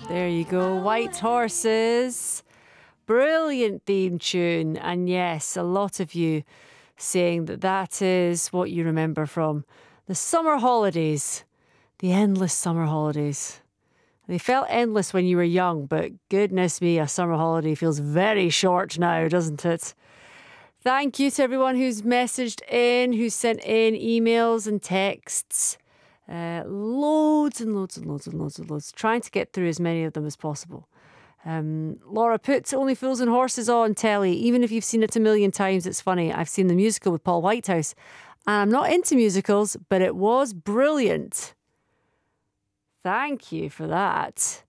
There you go, White Horses. Brilliant theme tune. And yes, a lot of you saying that that is what you remember from the summer holidays, the endless summer holidays. They felt endless when you were young, but goodness me, a summer holiday feels very short now, doesn't it? Thank you to everyone who's messaged in, who's sent in emails and texts. Loads and loads and loads and loads and loads. Trying to get through as many of them as possible. Laura puts Only Fools and Horses on telly. Even if you've seen it a million times, it's funny. I've seen the musical with Paul Whitehouse. And I'm not into musicals, but it was brilliant. Thank you for that.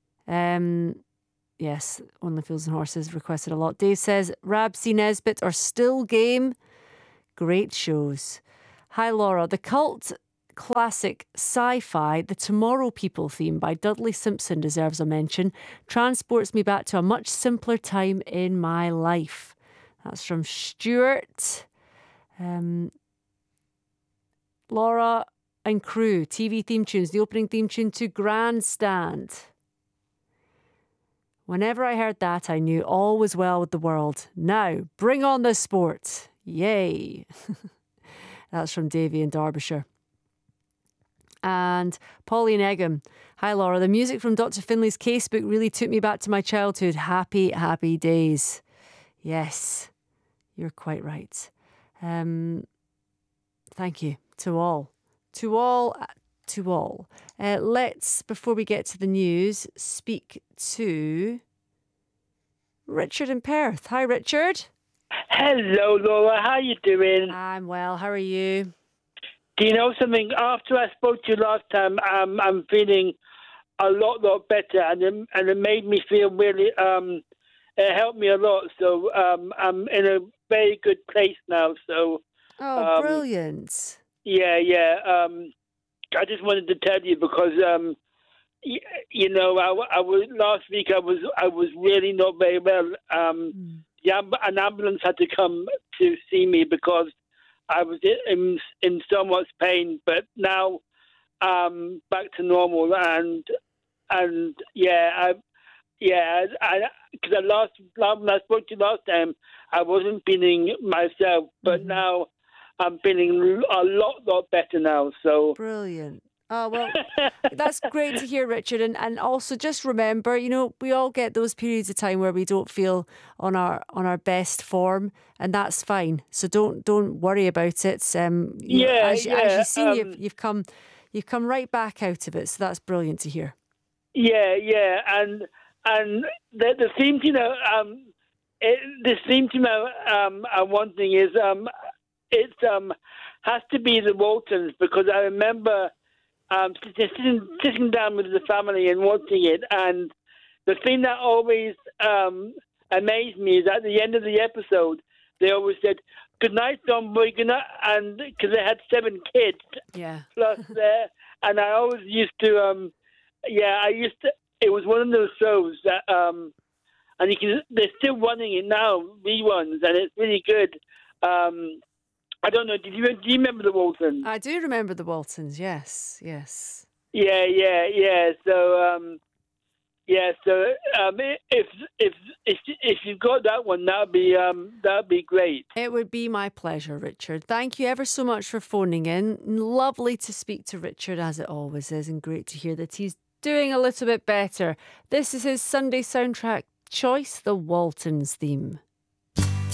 Yes, Only Fools and Horses requested a lot. Dave says, Rab C. Nesbitt or Still Game. Great shows. Hi, Laura. The cult classic sci-fi The Tomorrow People theme by Dudley Simpson deserves a mention. Transports me back to a much simpler time in my life. That's from Stuart. Laura and crew, TV theme tunes. The opening theme tune to Grandstand. Whenever I heard that, I knew all was well with the world. Now, bring on the sport. Yay. That's from Davy in Derbyshire. And Pauline Egham. Hi, Laura. The music from Dr. Finlay's Casebook really took me back to my childhood. Happy, happy days. Yes, you're quite right. Thank you to all. To all. To all. Let's, before we get to the news, speak to Richard in Perth. Hi, Richard. Hello, Laura. How you doing? I'm well. How are you? Do you know something? After I spoke to you last time, I'm feeling a lot better, and it made me feel really. It helped me a lot. So I'm in a very good place now. So. Oh, brilliant. Yeah. I just wanted to tell you because you know I was last week. I was really not very well. An ambulance had to come to see me because I was in so much pain. But now back to normal and yeah, because when I spoke to you last time, I wasn't feeling myself, but now I'm feeling a lot better now. So brilliant. Oh, well, that's great to hear, Richard. And also just remember, you know, we all get those periods of time where we don't feel on our best form, and that's fine. So don't worry about it. As you've seen, you've come right back out of it. So that's brilliant to hear. Yeah. And the theme tune, the theme tune I'm wanting is it has to be the Waltons, because I remember sitting down with the family and watching it, and the thing that always amazed me is at the end of the episode, they always said, "Good night, Don Boy, good night," and because they had 7 kids, plus there, and I always used to, it was one of those shows that, and they're still running it now, reruns, and it's really good. I don't know. Do you remember the Waltons? I do remember the Waltons. Yes. Yeah. So, if you've got that one, that'd be great. It would be my pleasure, Richard. Thank you ever so much for phoning in. Lovely to speak to Richard, as it always is, and great to hear that he's doing a little bit better. This is his Sunday soundtrack choice, the Waltons theme.